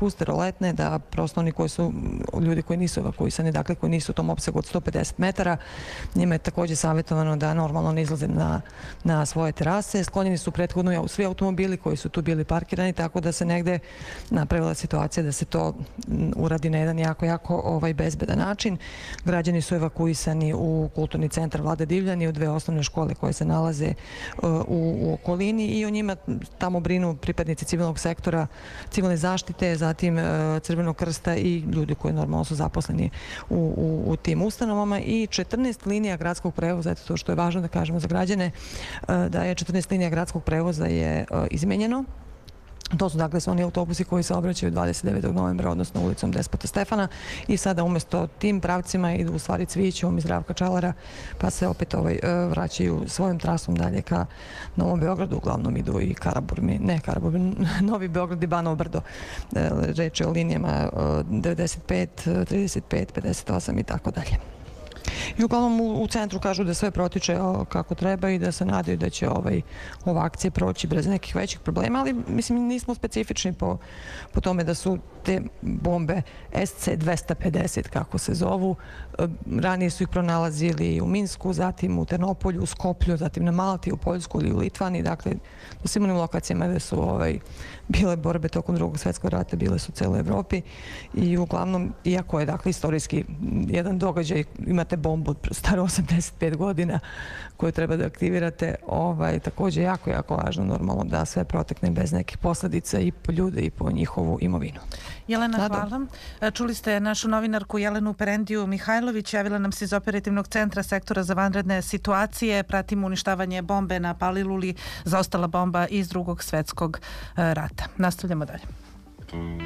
spuste roletne, da prosto oni ljudi koji nisu evakuisani, dakle koji nisu u tom opsegu od 150 metara, njima je također savjetovano da normalno ne izlaze na svoje terase. Sklonjeni su prethodno svi automobili koji su tu bili parkirani, tako da se negde napravila situacija da se to uradi na jedan jako bezbedan način. Građani su evakuisani u kulturni centar Vlade Divljani, u 2 osnovne škole koje se nalaze u okolini i o njima tamo brinu pripadnici civilnog sektora, civilne zaštite, zatim Crvenog krsta i ljudi koji normalno su zaposleni u tim ustanovama i 14 linija gradskog prevoza, eto to što je važno da kažemo za građane, da je 14 linija gradskog prevoza je izmenjeno. To su dakle oni autobusi koji se obraćaju 29. novembra, odnosno ulicom Despota Stefana i sada umjesto tim pravcima idu u stvari Cvijićom i Zdravka Čalara, pa se opet vraćaju svojom trasom dalje ka Novom Beogradu, uglavnom idu i Novi Beograd i Banovo Brdo. Reč je o linijama 95, 35, 58 i tako dalje. I uglavnom u centru kažu da sve protiče kako treba i da se nadaju da će ova akcija proći bez nekih većih problema, ali mislim nismo specifični po tome da su te bombe SC-250 kako se zovu. Ranije su ih pronalazili u Minsku, zatim u Ternopolju, u Skoplju, zatim na Malti, u Poljsku ili u Litvani. Dakle, u svim onim lokacijama gde su bile borbe tokom Drugog svjetskog rata, bile su u celoj Evropi i uglavnom, iako je dakle istorijski jedan događaj, imate bombu staru 85 godina koju treba da aktivirate, također jako važno normalno da sve protekne bez nekih posledica i po ljude i po njihovu imovinu. Jelena, hvala. Čuli ste našu novinarku Jelenu Perendiju Mihajlović, javila nam se iz operativnog centra sektora za vanredne situacije. Pratimo uništavanje bombe na Paliluli, zaostala bomba iz Drugog svjetskog rata. Nastavljamo dalje.